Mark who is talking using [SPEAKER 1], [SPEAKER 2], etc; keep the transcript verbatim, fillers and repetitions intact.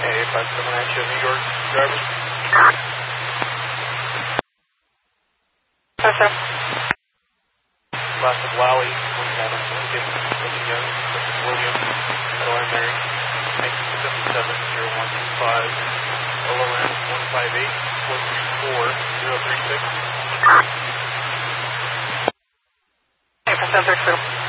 [SPEAKER 1] eight five seven at you, New York driver.
[SPEAKER 2] Yes, sir.
[SPEAKER 1] Last of Lally, twenty-seven, Lincoln, Lincoln Young, Lincoln William, Adeline Mary, nineteen seventy-seven, zero one two five, O L N one five eight, four three four, zero three six.
[SPEAKER 2] eight five seven, sir.